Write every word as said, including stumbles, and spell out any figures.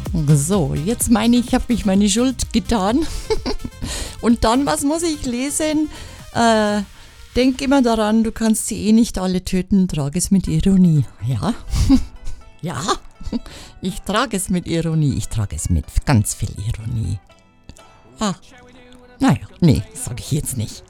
So, jetzt meine ich, habe ich meine Schuld getan. Und dann, was muss ich lesen? Äh, denk immer daran, du kannst sie eh nicht alle töten, trage es mit Ironie. Ja? Ja? Ich trage es mit Ironie. Ich trage es mit ganz viel Ironie. Ah, naja, nee, sage ich jetzt nicht.